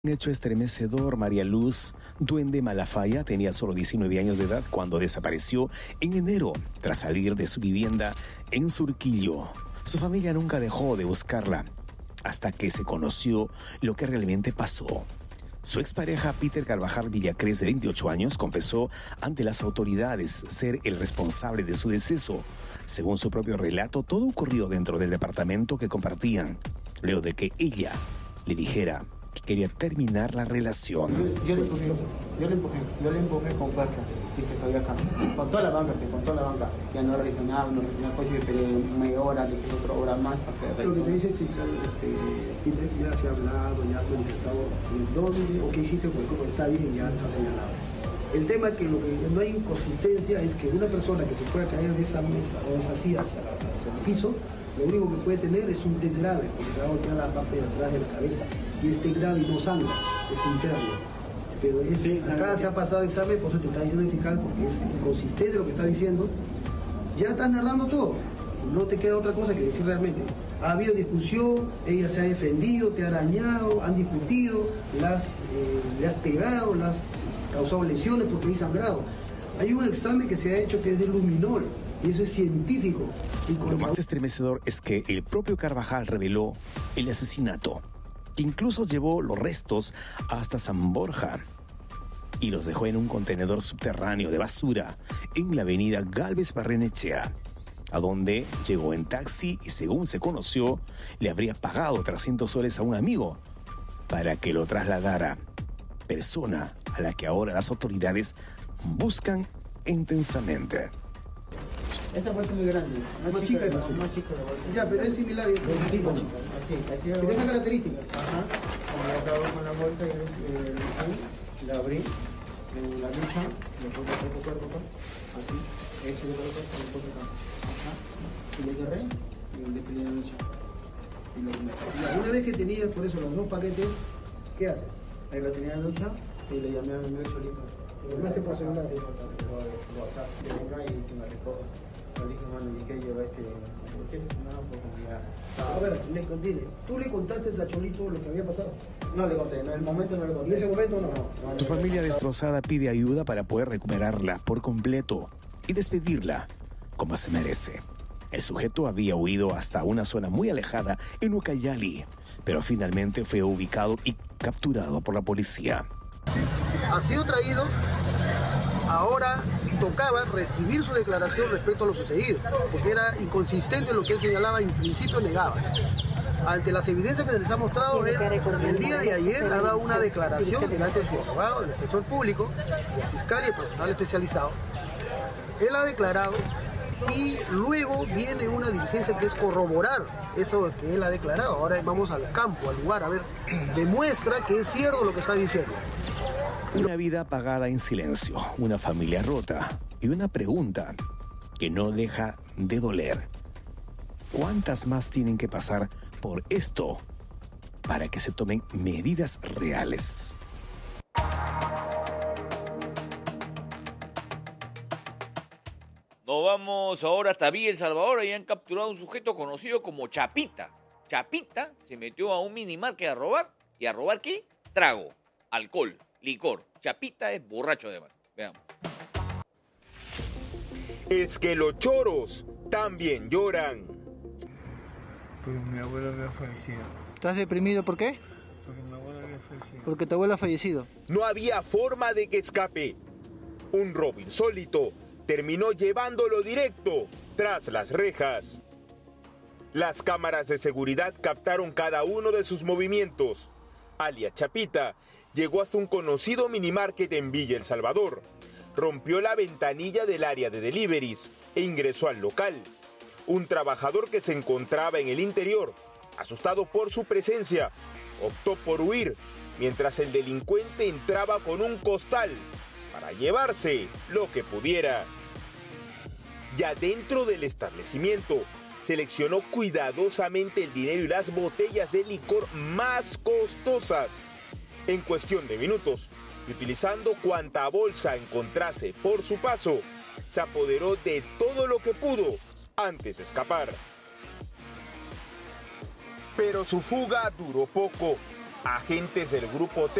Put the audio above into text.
Un hecho estremecedor. María Luz Duende Malafaya tenía solo 19 años de edad cuando desapareció en enero tras salir de su vivienda en Surquillo. Su familia nunca dejó de buscarla hasta que se conoció lo que realmente pasó. Su expareja Peter Carvajal Villacrés, de 28 años, confesó ante las autoridades ser el responsable de su deceso. Según su propio relato, todo ocurrió dentro del departamento que compartían, luego de que ella le dijera que quería terminar la relación. Yo le empujé con fuerza y se cayó acá. Con toda la banca, Ya no reaccionaba, pues yo esperé media hora, después otra hora más. Lo que te dice el fiscal, Peter, ya se ha hablado, ya ha manifestado dónde o qué hiciste con el cuerpo, está bien, ya está señalado. El tema es que lo que no hay inconsistencia es que una persona que se pueda caer de esa mesa o de esa silla hacia el piso, lo único que puede tener es un TEC grave, porque se va a golpear la parte de atrás de la cabeza. Y este grave y no sangra, es interno. Pero acá se ha pasado examen, por eso te está diciendo el fiscal, porque es inconsistente lo que está diciendo. Ya estás narrando todo, no te queda otra cosa que decir realmente. Ha habido discusión, ella se ha defendido, te ha arañado, han discutido, le has pegado, le has causado lesiones porque hay sangrado. Hay un examen que se ha hecho que es de luminol, y eso es científico. Lo más estremecedor es que el propio Carvajal reveló el asesinato, que incluso llevó los restos hasta San Borja y los dejó en un contenedor subterráneo de basura en la avenida Gálvez Barrenechea, a donde llegó en taxi y, según se conoció, le habría pagado 300 soles a un amigo para que lo trasladara, persona a la que ahora las autoridades buscan intensamente. Esta bolsa es muy grande, más chica. Ya, pero es similar. Así tiene esas características. Ajá. Como acabo con la bolsa y la abrí en la ducha, le pongo todo el cuerpo acá, así, hecho de cuerpo, le pongo acá, ajá, y le agarré y le pedí la ducha. Una vez que tenías por eso los dos paquetes, ¿qué haces? Ahí lo tenía en la ducha y le llamé a mi amigo Cholito. ¿Le llamaste por celular? Le venga y que me recoja. Le dije, mano, ¿y qué lleva ¿Por qué se tomaron por confiar? A ver, dile, ¿tú le contaste a Cholito lo que había pasado? No le conté, en el momento no le conté. ¿En ese momento no? Tu familia destrozada pide ayuda para poder recuperarla por completo y despedirla como se merece. El sujeto había huido hasta una zona muy alejada en Ucayali, pero finalmente fue ubicado y capturado por la policía. Ha sido traído, ahora tocaba recibir su declaración respecto a lo sucedido, porque era inconsistente lo que él señalaba y en principio negaba. Ante las evidencias que se les ha mostrado, él el día de ayer ha dado una declaración delante de su abogado, del defensor público, del fiscal y el personal especializado. Él ha declarado y luego viene una diligencia que es corroborar eso que él ha declarado. Ahora vamos al campo, al lugar, a ver, demuestra que es cierto lo que está diciendo. Una vida apagada en silencio, una familia rota y una pregunta que no deja de doler. ¿Cuántas más tienen que pasar por esto para que se tomen medidas reales? Nos vamos ahora hasta Villa El Salvador. Ahí han capturado a un sujeto conocido como Chapita. Chapita se metió a un minimarket a robar. ¿Y a robar qué? Trago, alcohol, licor. Chapita es borracho además. Veamos. Es que los choros también lloran. Porque mi abuela había fallecido. ¿Estás deprimido por qué? Porque mi abuela había fallecido. Porque tu abuela ha fallecido. No había forma de que escape. Un robo insólito terminó llevándolo directo tras las rejas. Las cámaras de seguridad captaron cada uno de sus movimientos. Alias Chapita llegó hasta un conocido minimarket en Villa El Salvador. Rompió la ventanilla del área de deliveries e ingresó al local. Un trabajador que se encontraba en el interior, asustado por su presencia, optó por huir, mientras el delincuente entraba con un costal para llevarse lo que pudiera. Ya dentro del establecimiento, seleccionó cuidadosamente el dinero y las botellas de licor más costosas. En cuestión de minutos, y utilizando cuanta bolsa encontrase por su paso, se apoderó de todo lo que pudo antes de escapar. Pero su fuga duró poco. Agentes del Grupo T